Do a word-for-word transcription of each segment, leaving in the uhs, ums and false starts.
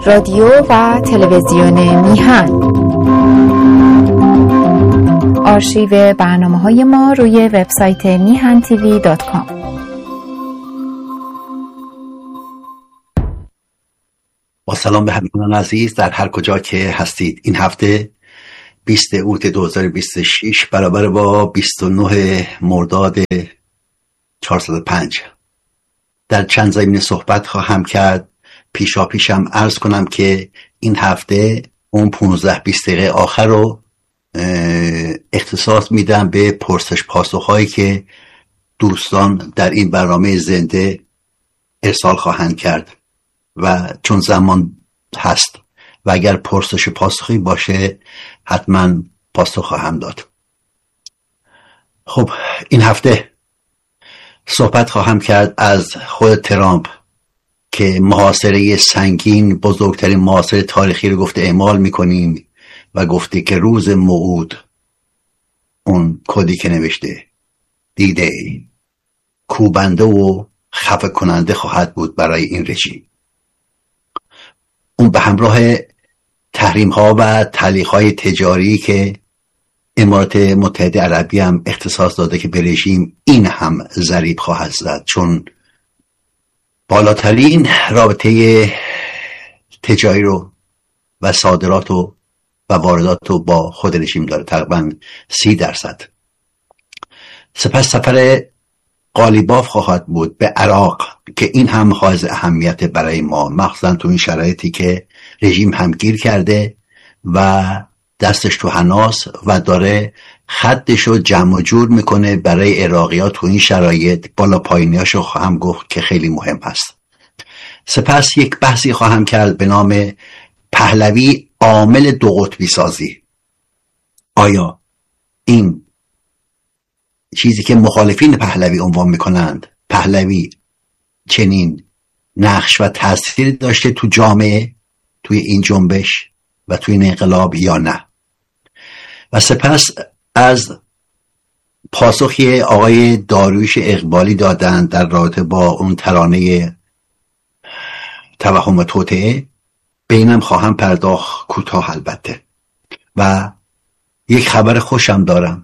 رادیو و تلویزیون میهن. آرشیو برنامه‌های ما روی وبسایت میهن تیوی دات کام. با سلام به همراهان عزیز در هر کجا که هستید. این هفته بیست اوت دو هزار و بیست و شش برابر با بیست و نه مرداد چهارصد و پنج در چند زمینه صحبت خواهم کرد. پیشا پیشم عرض کنم که این هفته اون پانزده بیست دقیقه آخر رو اختصاص میدم به پرسش پاسخ هایی که دوستان در این برنامه زنده ارسال خواهند کرد و چون زمان هست و اگر پرسش پاسخی باشه حتما پاسخ خواهم داد. خب این هفته صحبت خواهم کرد از خود ترامپ که محاصره سنگین، بزرگترین محاصره تاریخی رو گفته اعمال میکنیم و گفته که روز موعود اون کدی که نوشته دیده کوبنده و خفه کننده خواهد بود برای این رژیم. اون به همراه تحریم ها و تعلیق های تجاری که امارات متحده عربی هم اختصاص داده که به رژیم این هم ضریب خواهد زد، چون بالاترین رابطه تجاری رو و صادرات و و واردات رو با خود رژیم داره، تقریبا سی درصد. سپس سفر قالیباف خواهد بود به عراق که این هم حائز اهمیت برای ما، مخصوصا تو این شرایطی که رژیم هم گیر کرده و دستش تو حناس و داره خطش رو جمع و جور میکنه برای عراقی‌ها. تو این شرایط بالا پایینیاشو خواهم گفت که خیلی مهم هست. سپس یک بحثی خواهم کرد به نام پهلوی عامل دو قطبی سازی. آیا این چیزی که مخالفین پهلوی عنوان میکنند، پهلوی چنین نقش و تأثیری داشته تو جامعه، توی این جنبش و توی این انقلاب یا نه؟ و سپس از پاسخی آقای داریوش اقبالی دادن در رابطه با اون ترانه توهم توطئه به اینم خواهم پرداخت، کوتاه البته. و یک خبر خوشم دارم.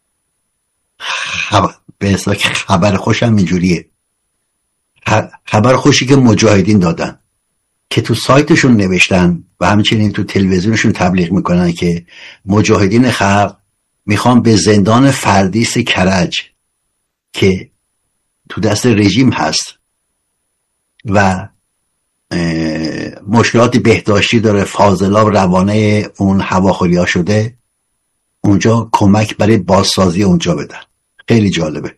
خبر به اصطلاح خبر خوشم اینجوریه، خبر خوشی که مجاهدین دادن که تو سایتشون نوشتن و همچنین تو تلویزیونشون تبلیغ میکنن که مجاهدین خلق میخوان به زندان فردیس کرج که تو دست رژیم هست و مشکلات بهداشتی داره، فاضلاب روانه اون هواخوری ها شده، اونجا کمک برای بازسازی اونجا بدن. خیلی جالبه.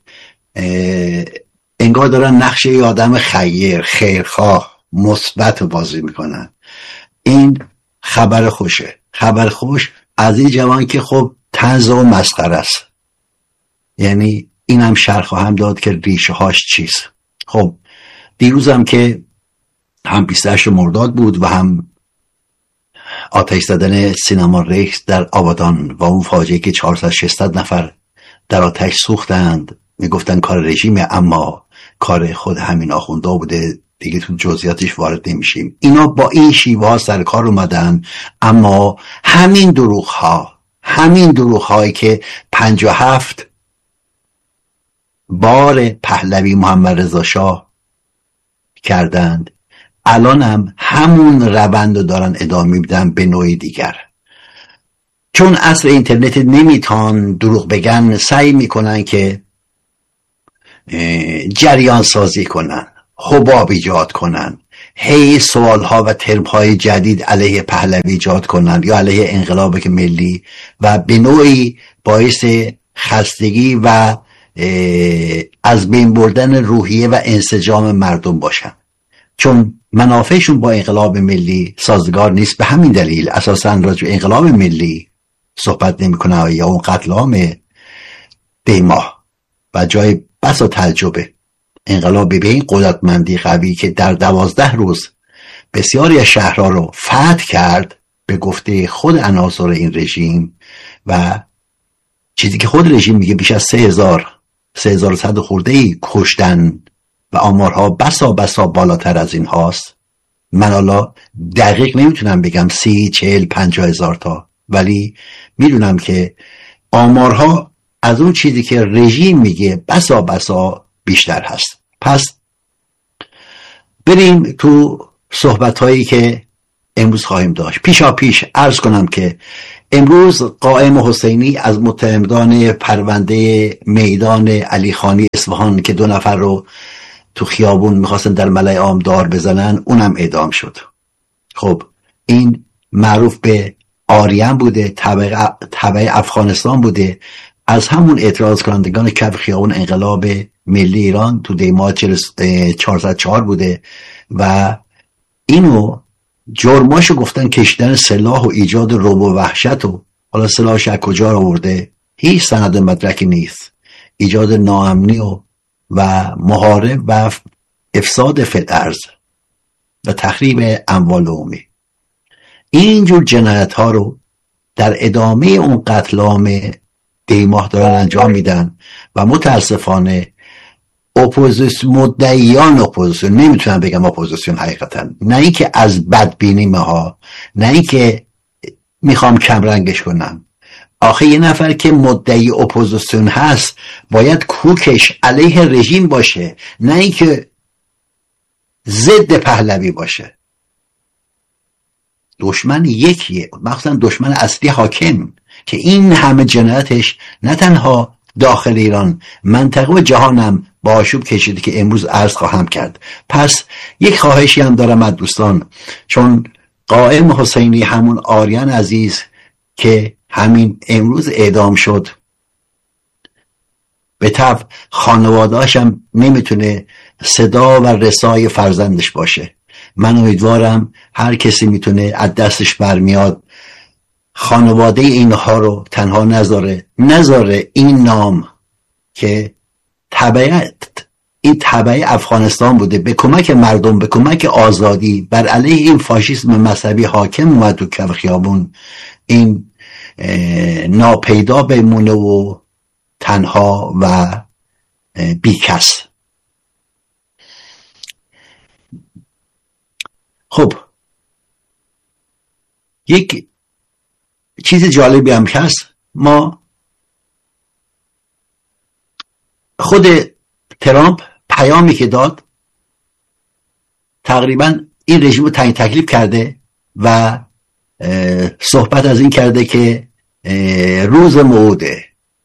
انگار دارن نقش یه آدم خیر، خیرخواه، مثبت بازی میکنن. این خبر خوشه. خبر خوش از این جوان که خب طنز و مسخره است. یعنی این هم شرح خواهم داد که ریشه هاش چیست. خب دیروزم که هم بیست و هشت مرداد بود و هم آتش زدن سینما ریکس در آبادان و اون فاجعه که چهارصد ششصد نفر در آتش سوختند، میگفتن کار رژیمه اما کار خود همین آخوندا بوده، دیگه تو جزئیاتش وارد نمیشیم. اینا با این شیوه ها سر کار اومدن، اما همین دروغ ها همین دروغ هایی که پنجاه و هفت بار پهلوی محمد رضا شاه کردند، الان هم همون روند رو دارن ادامه میدن به نوعی دیگر. چون عصر اینترنت نمیتان دروغ بگن، سعی میکنن که جریان سازی کنن، حباب ایجاد کنن، هی سوال ها و ترم های جدید علیه پهلوی ایجاد کنن یا علیه انقلاب ملی و به نوعی باعث خستگی و از بین بردن روحیه و انسجام مردم باشن، چون منافعشون با انقلاب ملی سازگار نیست. به همین دلیل اساساً راجع به انقلاب ملی صحبت نمی‌کنه یا اون قتل عام دیماه و جای بس و تجربه انقلاب به این قدرتمندی قوی که در دوازده روز بسیاری از شهرها رو فتح کرد به گفته خود عناصر این رژیم و چیزی که خود رژیم میگه بیش از سه هزار سه هزار و صد خورده ای کشتن و آمارها بسا بسا بالاتر از این هاست. من حالا دقیق نمیتونم بگم سی چهل پنجاه هزار تا، ولی میدونم که آمارها از اون چیزی که رژیم میگه بسا بسا بیشتر هست. پس بریم تو صحبت هایی که امروز خواهیم داشت. پیشا پیش عرض کنم که امروز قائم حسینی از متهمدان پرونده میدان علی خانی اصفهان که دو نفر رو تو خیابون میخواستن در ملأ عام دار بزنن، اونم اعدام شد. خب این معروف به آریان بوده، تبع تبع افغانستان بوده، از همون اعتراض کنندگان کف خیابون انقلاب ملی ایران تو دی ماه چهارصد و چهار بوده و اینو جرماشو گفتن کشیدن سلاح و ایجاد رعب و وحشت. و حالا سلاحش از کجا آورده؟ هیچ سند مدرکی نیست. ایجاد ناامنی و و محارب و افساد فی الارض و تخریب اموال عمومی. اینجور جنایت ها رو در ادامه اون قتل عام دی ماه دارن انجام میدن و متاسفانه اپوزیسیون، مدعیان اپوزیسیون، نمیتونم بگم اپوزیسیون حقیقتا، نه ای که از بدبینی ماها، نه ای که میخوام کمرنگش کنم. آخه یه نفر که مدعی اپوزیسیون هست باید کوکش علیه رژیم باشه، نه ای که ضد پهلوی باشه. دشمن یکیه، مخصوصا دشمن اصلی حاکم که این همه جنایتش نه تنها داخل ایران، منطقه و جهانم با آشوب کشیده که امروز عرض خواهم کرد. پس یک خواهشی هم دارم از دوستان، چون قائم حسینی همون آریان عزیز که همین امروز اعدام شد، به طب خانواده‌اش هم نمیتونه صدا و رسای فرزندش باشه. من امیدوارم هر کسی میتونه از دستش برمیاد خانواده اینها رو تنها نذاره نذاره این نام که تبع این تبع افغانستان بوده، به کمک مردم، به کمک آزادی بر علیه این فاشیسم مذهبی حاکم اومد تو کف خیابون، این ناپیدا بمونه و تنها و بیکس. خب یک چیز جالبی هم هست، ما خود ترامپ پیامی که داد تقریبا این رژیم رو تعیین تکلیف کرده و صحبت از این کرده که روز موعوده.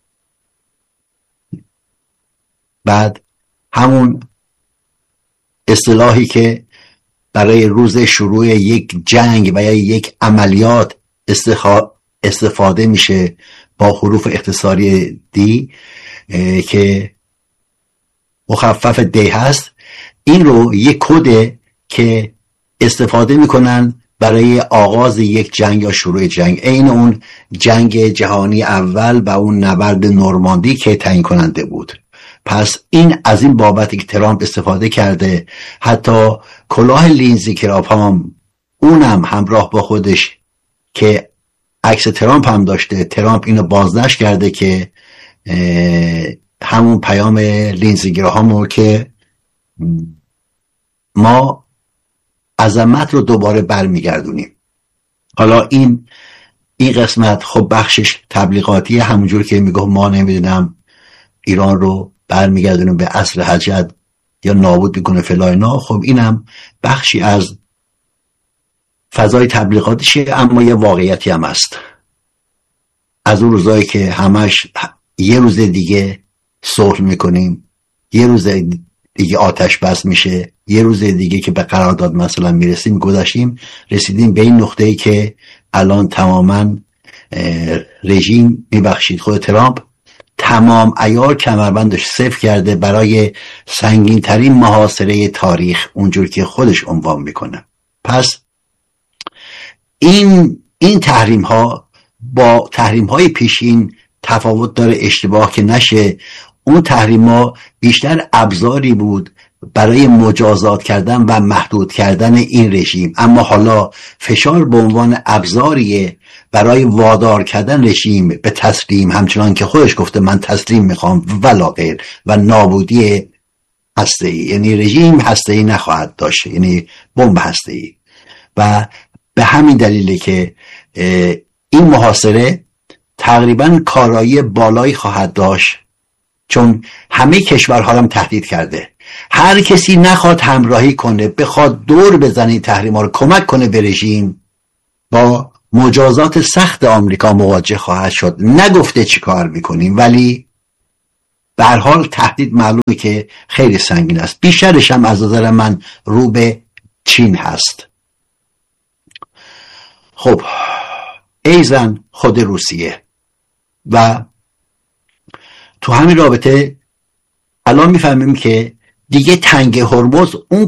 بعد همون اصطلاحی که برای روز شروع یک جنگ و یا یک عملیات استفاده میشه با حروف اختصاری دی که مخفف دی هست، این رو یک کده که استفاده میکنن برای آغاز یک جنگ یا شروع جنگ، عین اون جنگ جهانی اول و اون نبرد نورماندی که تعیین کننده بود. پس این از این بابتی که ترامپ استفاده کرده، حتی کلاه لینزی کراپام اونم همراه با خودش که عکس ترامپ هم داشته، ترامپ اینو بازداشت کرده که همون پیام لینزی گراهامو که ما عظمت رو دوباره برمیگردونیم. حالا این این قسمت خب بخشش تبلیغاتی، همونجور که میگه ما نمیدونم ایران رو برمیگردونیم به اصل حجت یا نابود میکنه فلاینا، خب اینم بخشی از فضای تبلیغاتیشه، اما یه واقعیتی هم هست. از اون روزایی که همش یه روز دیگه صلح میکنیم، یه روز دیگه آتش بس میشه، یه روز دیگه که به قرارداد مثلا میرسیم گذشتیم، رسیدیم به این نقطه‌ای که الان تماما رژیم، میبخشید خود ترامپ، تمام عیار کمربندش صفر کرده برای سنگین ترین محاصره تاریخ، اونجور که خودش عنوان میکنه. پس این این تحریم ها با تحریم های پیشین تفاوت داره، اشتباه که نشه. اون تحریم ها بیشتر ابزاری بود برای مجازات کردن و محدود کردن این رژیم، اما حالا فشار به عنوان ابزاریه برای وادار کردن رژیم به تسلیم، همچنان که خودش گفته من تسلیم میخوام ولا غیر، و نابودی هسته‌ای، یعنی رژیم هسته‌ای نخواهد داشت، یعنی بمب هسته‌ای. و به همین دلیله که این محاصره تقریبا کارایی بالایی خواهد داشت، چون همه کشورها هم تهدید کرده. هر کسی نخواد همراهی کنه، بخواد دور بزنه تحریم‌ها رو، کمک کنه به رژیم، با مجازات سخت آمریکا مواجه خواهد شد. نگفته چی کار میکنیم، ولی به هر حال تهدید معلومه که خیلی سنگین است. بیشترش هم از نظر من رو به چین هست. خب ایزن خود روسیه. و تو همین رابطه الان میفهمیم که دیگه تنگ هرمز اون